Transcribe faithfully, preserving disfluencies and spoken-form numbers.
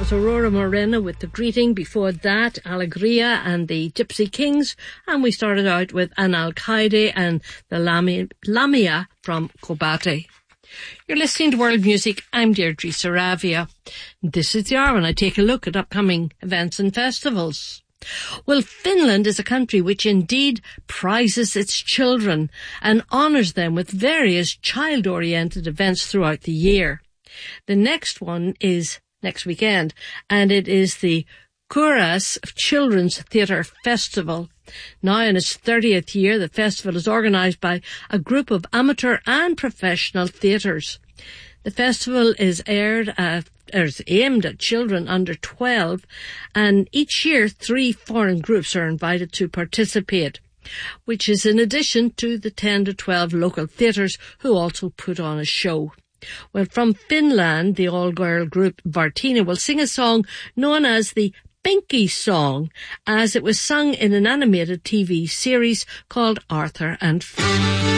was Aurora Morena with The Greeting. Before that, Alegria and the Gypsy Kings. And we started out with An Al-Qaeda and the Lamia, Lamia from Kobate. You're listening to World Music. I'm Deirdre Saravia. This is the hour when I take a look at upcoming events and festivals. Well, Finland is a country which indeed prizes its children and honours them with various child-oriented events throughout the year. The next one is next weekend, and it is the Kuras Children's Theatre Festival. Now in its thirtieth year, the festival is organised by a group of amateur and professional theatres. The festival is aired at, or is aimed at children under twelve, and each year three foreign groups are invited to participate, which is in addition to the ten to twelve local theatres who also put on a show. Well, from Finland, the all-girl group Vartina will sing a song known as the Pinky Song, as it was sung in an animated T V series called Arthur and